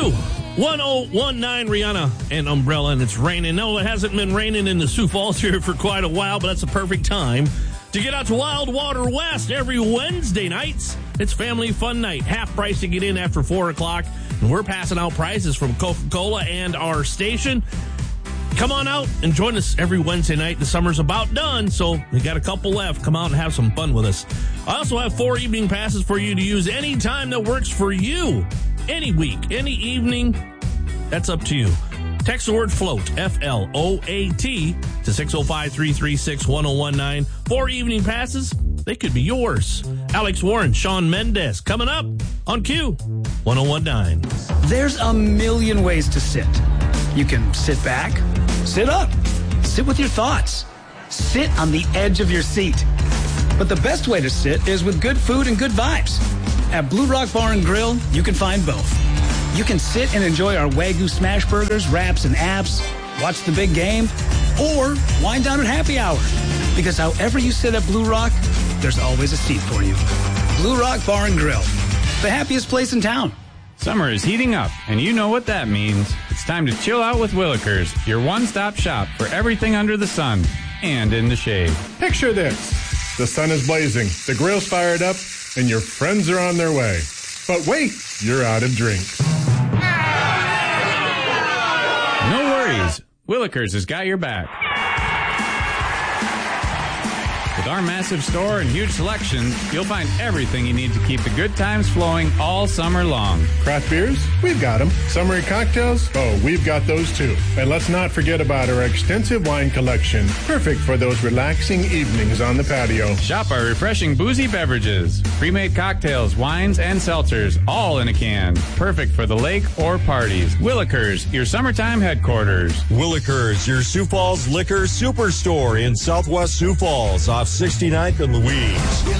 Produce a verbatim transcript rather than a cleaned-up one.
Q one oh one nine, Rihanna and Umbrella, and it's raining. No, it hasn't been raining in the Sioux Falls here for quite a while, but that's a perfect time to get out to Wild Water West every Wednesday nights. It's family fun night. Half price to get in after four o'clock, and we're passing out prizes from Coca-Cola and our station. Come on out and join us every Wednesday night. The summer's about done, so we got a couple left. Come out and have some fun with us. I also have four evening passes for you to use any time that works for you. Any week, any evening, that's up to you. Text the word FLOAT, F L O A T, to six oh five, three three six, one oh one nine. Four evening passes, they could be yours. Alex Warren, Shawn Mendes, coming up on Q one oh one nine. There's a million ways to sit. You can sit back, sit up, sit with your thoughts, sit on the edge of your seat. But the best way to sit is with good food and good vibes. At Blue Rock Bar and Grill, you can find both. You can sit and enjoy our Wagyu smash burgers, wraps, and apps, watch the big game, or wind down at happy hour. Because however you sit at Blue Rock, there's always a seat for you. Blue Rock Bar and Grill, the happiest place in town. Summer is heating up, and you know what that means. It's time to chill out with Willikers, your one-stop shop for everything under the sun and in the shade. Picture this. The sun is blazing, the grill's fired up, and your friends are on their way. But wait, you're out of drinks. No worries. Willikers has got your back. With our massive store and huge selection, you'll find everything you need to keep the good times flowing all summer long. Craft beers? We've got them. Summery cocktails? Oh, we've got those too. And let's not forget about our extensive wine collection. Perfect for those relaxing evenings on the patio. Shop our refreshing boozy beverages. Pre-made cocktails, wines, and seltzers, all in a can. Perfect for the lake or parties. Willikers, your summertime headquarters. Willikers, your Sioux Falls liquor superstore in southwest Sioux Falls off sixty-ninth and Louise.